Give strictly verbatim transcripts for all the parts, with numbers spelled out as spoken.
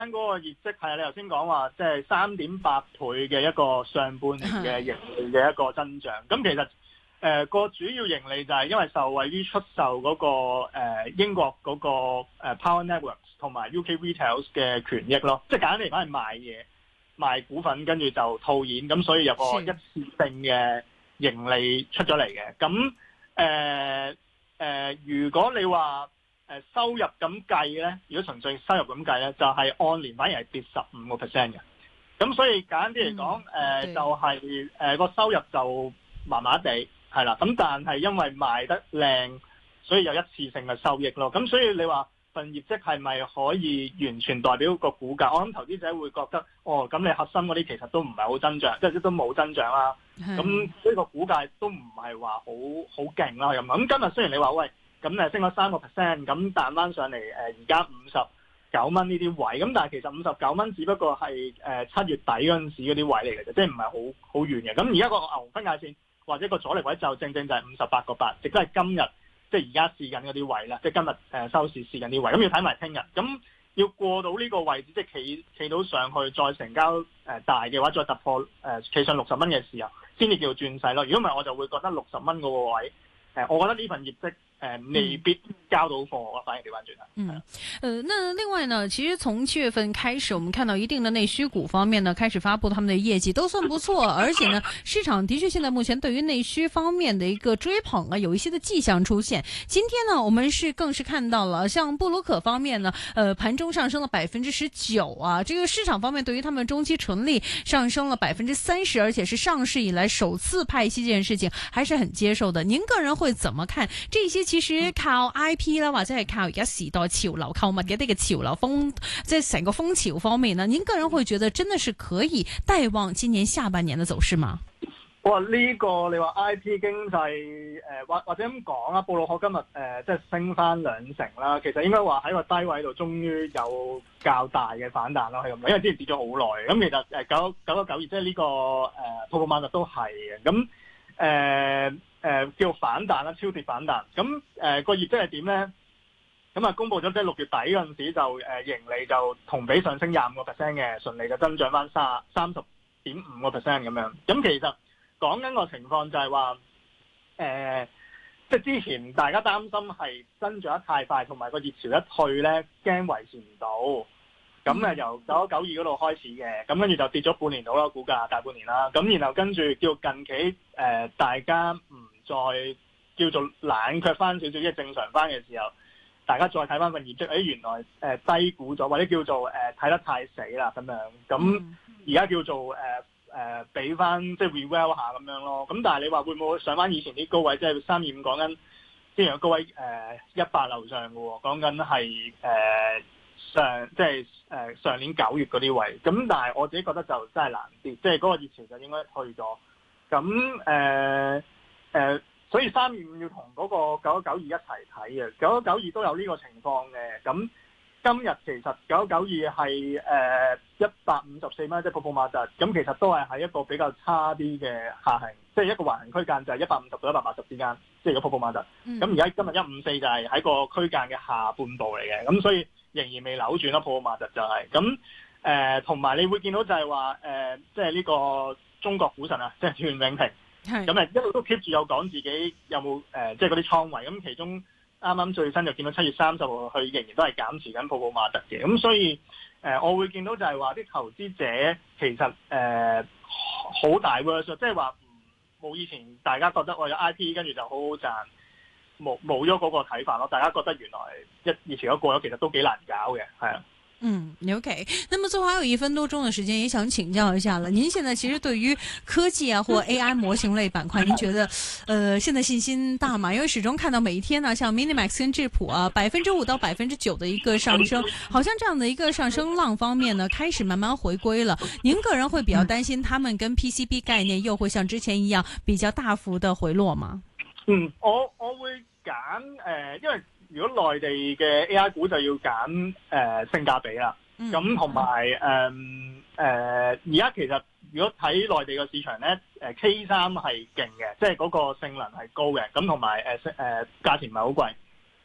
嗰個業績係你頭先講話，即係三點八倍嘅一個上半年嘅盈利嘅一個增長。咁其實誒個、呃、主要盈利就係因為受惠於出售嗰、那個、呃、英國嗰、那個、呃、Power Networks 同埋 U K Retail 嘅權益咯。即係簡單嚟講係賣嘢、賣股份，跟住就套現，咁所以有個一次性嘅盈利出咗嚟嘅。咁誒誒，如果你話誒收入咁計咧，如果純粹收入咁計咧，就係、是、按年反而係跌十五個 percent 嘅。咁所以簡單啲嚟講，誒、嗯呃、就係誒個收入就麻麻地係啦。咁但係因為賣得靚，所以有一次性嘅收益咯。咁所以你話份業績係咪可以完全代表個股價？我諗投資者會覺得，哦，咁你核心嗰啲其實都唔係好增長，即係都冇增長啦。咁呢個股價都唔係話好好勁啦。咁咁今日雖然你話喂，咁誒升咗三個 percent，咁彈翻上嚟誒而家五十九蚊呢啲位，咁但係其實五十九蚊只不過係誒七月底嗰陣時嗰啲位嚟嘅啫，即係唔係好好遠嘅。咁而家個牛分界線或者個阻力位就正正就係五十八個八，亦都係今日即係而家試緊嗰啲位啦，即係今日誒收市試緊啲位。咁要睇埋聽日，咁要過到呢個位置，即係企企到上去再成交誒大嘅話，再突破誒企上六十蚊嘅時候，先至叫做轉勢咯。如果唔係，我就會覺得六十蚊嗰個位誒，我覺得呢份業績。呃，未必交到貨，反而調翻轉啦。 嗯，呃，那另外呢，其實從七月份開始，我們看到一定的內需股方面呢，開始發布他們的業績，都算不錯。而且呢，市場的確現在目前對於內需方面的一個追捧啊，有一些的跡象出現。今天呢，我們是更是看到了，像布魯可方面呢，呃，盤中上升了百分之十九啊，這個市場方面對於他們中期純利上升了百分之三十，而且是上市以來首次派息這件事情，還是很接受的。您個人會怎麼看這些？其實靠 I P 啦，或者係靠而家時代潮流購物嘅啲嘅潮流風，即係成個風潮方面呢？您個人會覺得真的是可以帶旺今年下半年的走勢嗎？ 哇！呢、這個你話 I P 經濟誒，或、呃、或者咁講啦，布魯克今日誒、呃、即係升翻兩成啦。其實應該話喺個低位度，終於有較大嘅反彈啦，係咁。因為之前跌咗好耐，咁其實誒九九九九二即係呢個誒泡泡瑪特都係嘅。咁誒。呃誒、呃、叫反彈啦，超跌反彈。咁誒個業績係點咧？咁啊公佈咗即係六月底嗰陣時就誒、呃、盈利就同比上升廿五個 percent 嘅，順利就增長翻三三十點五個 percent 咁樣。咁其實講緊個情況就係話誒，即係之前大家擔心係增長得太快，同埋個熱潮一退咧，驚維持唔到。咁誒由九一九二嗰度開始嘅，咁跟住就跌咗半年到啦，股價大半年啦。咁然後跟住叫近期誒、呃、大家唔再叫做冷卻翻少少，即係正常翻嘅時候，大家再睇翻份業績，誒原來誒低估咗，或者叫做誒睇得太死啦咁樣。咁而家叫做誒誒俾翻即係 reval 下咁樣咯。咁但係你話會唔會上翻以前啲高位，即係三二五講緊之前嘅高位誒一百樓上嘅喎，講緊係誒上即係誒上年九月嗰啲位。咁但係我自己覺得就真係難啲，即係嗰個熱潮就應該退咗。咁誒。誒、呃，所以三二五要同嗰個九一九二一齊睇嘅，九一九二都有呢個情況嘅。咁今日其實九一九二係誒一百五十四蚊，即係泡泡瑪特，咁其實都係喺一個比較差啲嘅下行，即係一個橫行區間就係一百五十到一百八十之間，即係個泡泡瑪特。咁而家今日一五四就係喺個區間嘅下半部嚟嘅，咁所以仍然未扭轉啦，泡泡瑪特就係、是、咁。誒，同、呃、埋你會見到就係話誒，即係呢個中國股神啊，即係段永平。咁誒一路都 keep 住有講自己有冇誒、呃，即係嗰啲倉位。咁其中啱啱最新就見到七月三十號，佢仍然都係減持緊泡泡瑪特嘅。咁所以誒、呃，我會見到就係話啲投資者其實誒好大 verse，即係話冇以前大家覺得我有 I P 跟住就好好賺，冇冇咗嗰個睇法咯。大家覺得原來一以前嗰個咗，其實都幾難搞嘅，係啊。 嗯 ，OK。那麼最後還有一分多鐘的時間，也想請教一下了。您現在其實對於科技啊或 A I 模型類板塊，您覺得，呃，現在信心大嗎？因為始終看到每一天呢、啊，像 Minimax 跟智譜啊，百分之五到百分之九的一個上升，好像這樣的一個上升浪方面呢，開始慢慢回歸了。您個人會比較擔心他們跟 P C B 概念又會像之前一樣比較大幅的回落嗎？ 嗯，我我會揀誒、呃，因為。如果內地嘅 A I 股就要揀誒、呃、性價比啦，咁同埋誒誒而家其實如果睇內地嘅市場咧，誒 K 三係勁嘅，即係嗰個性能係高嘅，咁同埋誒誒價錢唔係好貴，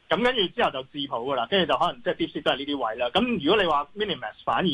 咁跟住之後就智譜噶啦，跟住就可能即係 DeepSeek 都係呢啲位啦。咁如果你話 Minimax 反而